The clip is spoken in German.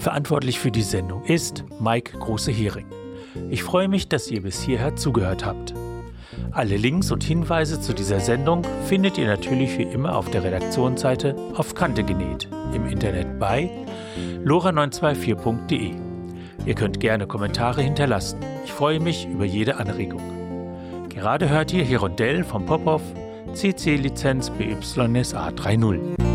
Verantwortlich für die Sendung ist Mike Große-Hering. Ich freue mich, dass ihr bis hierher zugehört habt. Alle Links und Hinweise zu dieser Sendung findet ihr natürlich wie immer auf der Redaktionsseite auf Kante genäht im Internet bei lora924.de. Ihr könnt gerne Kommentare hinterlassen. Ich freue mich über jede Anregung. Gerade hört ihr Hirondelle vom Popov, CC-Lizenz BYSA 3.0.